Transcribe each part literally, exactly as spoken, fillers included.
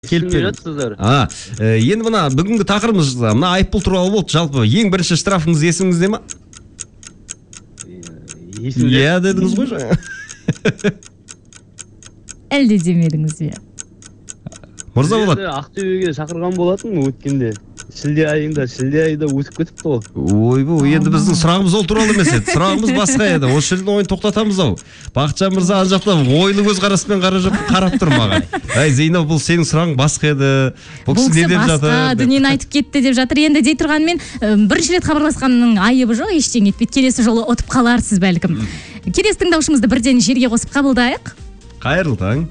келіп жатсыздар. А, енді мына бүгінгі тақырыбымыз мына айыппұл туралы болды. Жалпы ең бірінші штрафыңыз есіңізде ма? Есімде. Иә дедіңіз ғой жаңа. Әлде демедіңіз бе? Мырза Болат. Ақтөбеге шақырған болатын өткенде. Шілде айында, шілде айда өтіп кетіпті ғой. Ойбай, енді біздің сұрағымыз ол туралы емес еді. Сұрағымыз басқа еді. Осы жерден ойын тоқтатамыз ау. Бақытжан мырза ан жақта ойлы көзқараспен қарап тұр маған. Ай, Зейнеп, бұл сенің сұрағың басқа еді. Бұл кісі басқа дүниені айтып кетті деп жатыр. Енді дей тұрғанмен бірінші рет хабарласқанның айыбы жоқ, ештеңе етпейді. Келесі жолы ұтып қаларсыз бәлкім. Келесі тыңдаушымызды бірден жерге қосып қабылдайық. Қайырлы таң.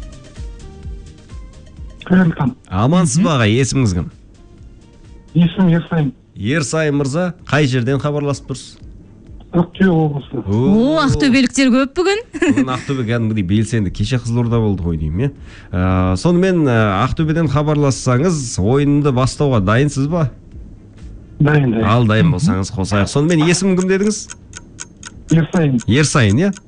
Қайырлы таң. Амансыз ба ағай, есіміңіз кім? Есім Ерсайын. Ерсайын мырза, қай жерден хабарласып тұрсыз? Ақтөбе облысы. О, ақтөбеліктер көп бүгін. Бүгін Ақтөбе кәдімгідей белсенді. Кеше Қызылорда болды ғой деймін, иә. Сонымен Ақтөбеден хабарлассаңыз, ойынды бастауға дайынсыз ба? Дайын, дайын. Ал дайын болсаңыз қосайық. Сонымен есімің кім дедіңіз? Ерсайын. Ерсайын, иә?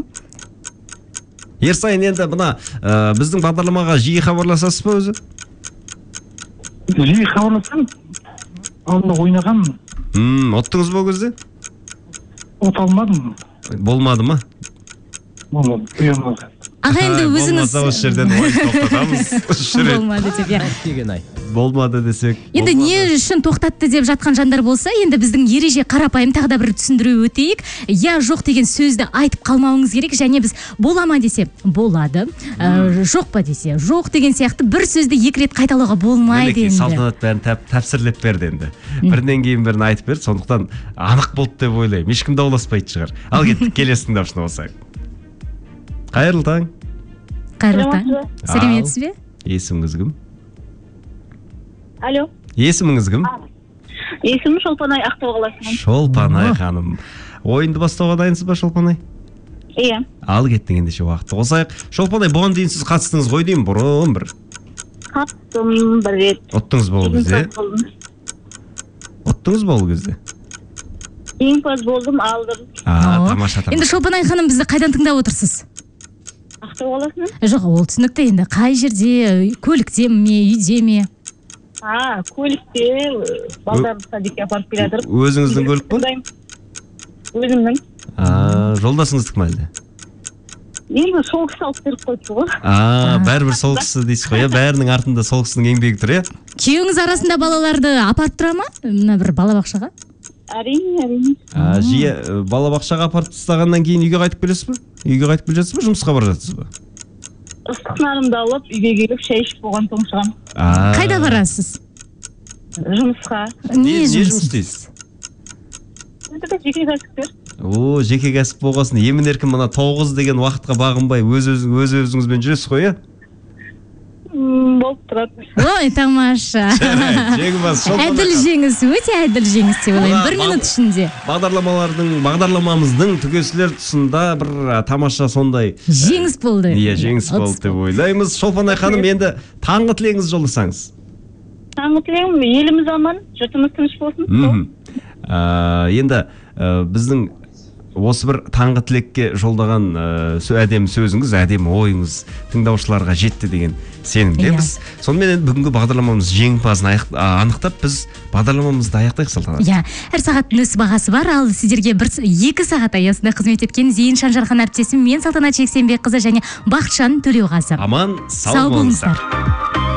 Ерсайын, енді мына біздің бағдарламаға жиі хабарласасыз ба өзі? Жиі хабарласам, алдында ойнаған. Мм, ұттыңыз ба кезде? Ұта алмадым. Болмады ма? Болмады, ұямады. Аға, енді өзіңіз... Болмаса осы жерден ойын тоқтатамыз. Болмады деп, иә. Болмады десек. Енді не үшін тоқтатты деп жатқан жандар болса, енді біздің ереже қарапайым тағы да бір түсіндіре өтейік. Я жоқ деген сөзді айтып қалмауыңыз керек, және біз бола ма десе болады, жоқ па десе жоқ деген сияқты бір сөзді екі рет қайталауға болмайды енді. Салтанат бәрін тәпсірлеп берді енді. Бірінен кейін бірін айтып берді, сондықтан анық болды деп ойлаймын. Ешкім дауласпайды шығар. Ал кеттік, келесі тыңдаушыны болсақ. Қайырлы таң. Қайырлы таң. Сәлеметсіз бе? Есіміңіз кім? Алло. Есіміңіз кім? Есімім Шолпанай, Ақтау қаласынан. Шолпанай ханым. Ойынды бастауға дайынсыз ба, Шолпанай? Иә. Ал кеттік ендеше уақытты қосайық. Шолпанай, бұған дейін сіз қатыстыңыз ғой деймін, бұрын бір. Қаттым бір рет. Ұттыңыз ба ол кезде? Ұттыңыз ба ол кезде? Жеңімпаз болдым, алдым. А, тамаша, тамаша. Енді Шолпанай ханым, бізді қайдан тыңдап отырсыз? Ақтау қаласынан? Жоқ, ол түсінікті. Енді қай жерде, көлікте ме, үйде ме? А, көлікте, балдарды садикке апарып келе жатыр. Өзіңіздің көлік пе? Өзімнің. А, жолдасыңыздікі ме әлде? Енді сол кісі алып беріп қойды ғой. А, бәрібір сол кісі дейсіз ғой, бәрінің артында сол кісінің еңбегі тұр, иә? Күйеуіңіз арасында балаларды апарып тұра ма? Мына бір балабақшаға? Әрине, әрине. Жиі балабақшаға апарып тастағаннан кейін үйге қайтып келесіз бе? Үйге қайтып келе жатсыз ба, жұмысқа бара жатсыз ба? Ыстық нарымды алып, үйге келіп шай ішіп болған соң шығамын. Қайда барасыз? Жұмысқа. Не жұмыс істейсіз? Жеке кәсіпкер. О, жеке кәсіп болғасын, емін еркін мына тоғыз деген уақытқа бағынбай өз өзіңізбен жүресіз ғой, иә? Болып тұрады. Ой, тамаша. Әділ жеңіс, өте әділ жеңіс деп ойлаймын. Бір минут ішінде. Бағдарламалардың, бағдарламамыздың түгесілер тұсында бір тамаша сондай жеңіс болды. Иә, жеңіс болды деп ойлаймыз. Шолпанай ханым, енді таңғы тілегіңізді жолдасаңыз. Таңғы тілегім, еліміз аман, жұртымыз тыныш болсын. Енді біздің осы бір таңғы тілекке жолдаған әдемі сөзіңіз, әдемі ойыңыз тыңдаушыларға жетті деген сенімдеміз. Сонымен бүгінгі бағдарламамыз жеңімпазын анықтап, біз бағдарламамызды аяқтайық, Салтанат. Иә, әр сағаттың өз бағасы бар, ал сіздерге екі сағат аясында қызмет еткен Зейін Шанжархан әріптесім, мен Салтанат Жексенбекқызы және Бақытжан Төлеуғазы. Аман, сау болыңыздар.